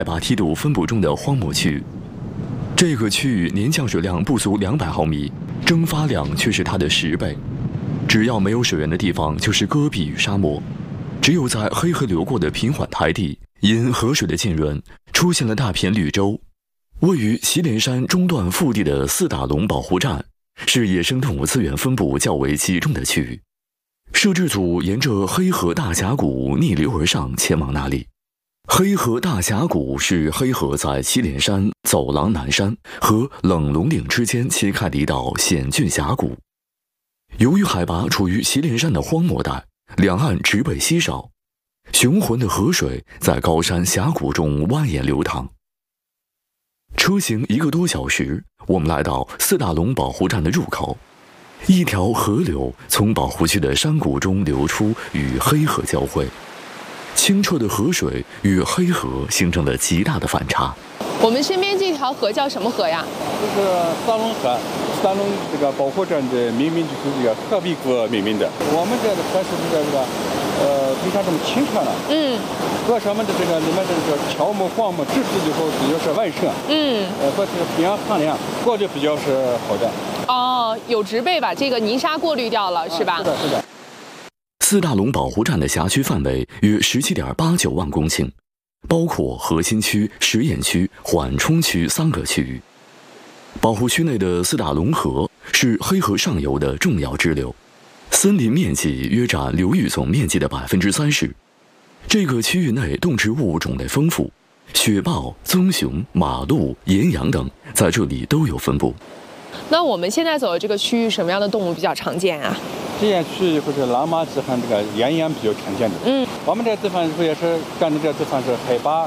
海拔梯度分布中的荒漠区域。这个区域年降水量不足200毫米，蒸发量却是它的10倍。只要没有水源的地方就是戈壁与沙漠，只有在黑河流过的平缓台地，因河水的浸润，出现了大片绿洲。位于祁连山中段腹地的四大龙保护站，是野生动物资源分布较为集中的区域。摄制组沿着黑河大峡谷逆流而上，前往那里。黑河大峡谷是黑河在祁连山、走廊南山和冷龙岭之间切开的一道险峻峡谷。由于海拔处于祁连山的荒漠带，两岸植被稀少，雄浑的河水在高山峡谷中蜿蜒流淌。车行1个多小时，我们来到四大龙保护站的入口。一条河流从保护区的山谷中流出，与黑河交汇。清澈的河水与黑河形成了极大的反差。 我们身边这条河叫什么河呀？ 这是四大龙河，四大龙这个保护站的命名就是这个河壁河命名的。我们这个河是这个非常这么清澈了。河上面的这个里面的这个乔木、黄木、植被以后比较是外生。和这个平阳旱凉，过滤比较是好的。 哦，有植被把这个泥沙过滤掉了，是吧？ 是的，是的。 四大龙保护站的辖区范围约17.89万公顷，包括核心区、实验区、缓冲区3个区域。保护区内的四大龙河是黑河上游的重要支流，森林面积约占流域总面积的30%。这个区域内动植物种类丰富，雪豹、棕熊、马鹿、岩羊等在这里都有分布。 那我们现在走的这个区域，什么样的动物比较常见啊？ 实验区或者蓝马鲫和这个岩羊比较常见的。我们这个地方也是干的，这个地方是海拔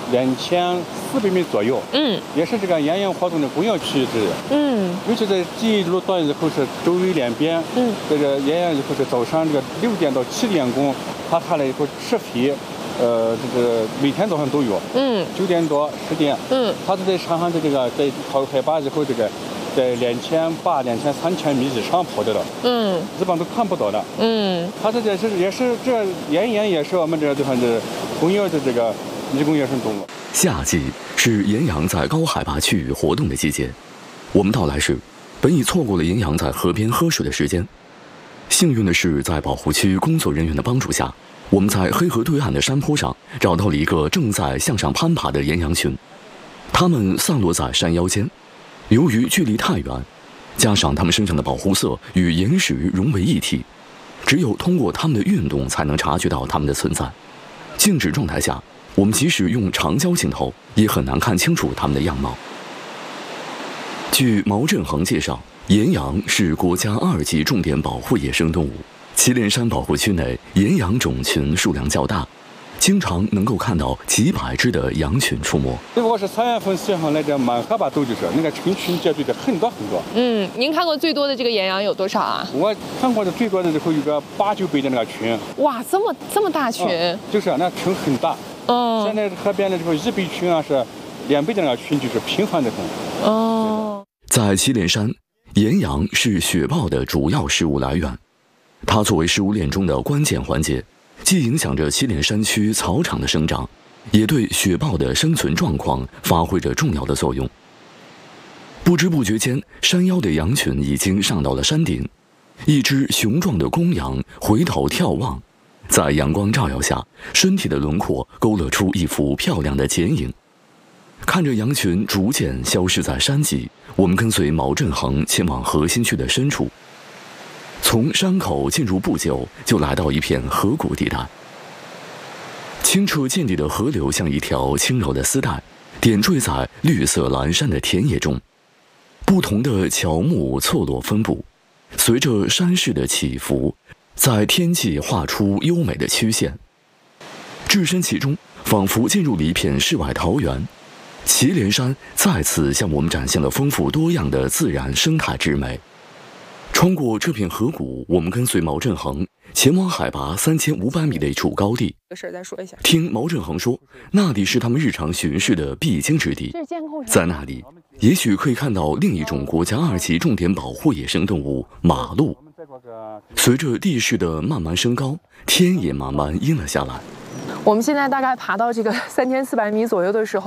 2400米左右。也是这个岩羊活动的重要区域之一。尤其在这一路段以后是周围两边，这个岩羊以后是早上这个6点到7点钟，它下来以后吃肥。这个每天早上都有。9点多10点。它是在山上的这个在跑海拔以后这个。在2800、3000米以上跑的了，基本上都看不到的。它这也是这岩羊也是我们这个地方的重要的这个迷宫野生动物。 夏季是岩羊在高海拔区域活动的季节，我们到来时，本已错过了岩羊在河边喝水的时间。幸运的是，在保护区工作人员的帮助下，我们在黑河对岸的山坡上找到了一个正在向上攀爬的岩羊群，它们散落在山腰间。由于距离太远，加上它们身上的保护色与岩石融为一体，只有通过它们的运动才能察觉到它们的存在。静止状态下，我们即使用长焦镜头也很难看清楚它们的样貌。据毛振恒介绍，岩羊是国家2级重点保护野生动物，祁连山保护区内岩羊种群数量较大，经常能够看到几百只的羊群出没。 如果是3月份、4月份来讲，满河吧都就是那个成群结队的很多很多。 您看过最多的这个岩羊有多少啊？ 我看过的最多的会有个8、9倍的那个群。 哇，这么大群！ 就是那群很大。现在河边的这个1倍群啊，是2倍的那个群，就是频繁的很。 在祁连山，岩羊是雪豹的主要食物来源，它作为食物链中的关键环节。既影响着祁连山区草场的生长，也对雪豹的生存状况发挥着重要的作用。不知不觉间，山腰的羊群已经上到了山顶。一只雄壮的公羊回头眺望，在阳光照耀下，身体的轮廓勾勒出一幅漂亮的剪影。看着羊群逐渐消失在山脊，我们跟随毛振恒前往核心区的深处。从山口进入不久，就来到一片河谷地带。清澈见底的河流像一条轻柔的丝带，点缀在绿色蓝山的田野中。不同的乔木错落分布，随着山势的起伏，在天际画出优美的曲线。置身其中，仿佛进入了一片世外桃源。祁连山再次向我们展现了丰富多样的自然生态之美。穿过这片河谷，我们跟随毛振恒前往海拔3500米的一处高地。 这事儿再说一下。 听毛振恒说，那里是他们日常巡视的必经之地。在那里，也许可以看到另一种国家2级重点保护野生动物马鹿。随着地势的慢慢升高，天也慢慢阴了下来。 我们现在大概爬到这个3400米左右的时候，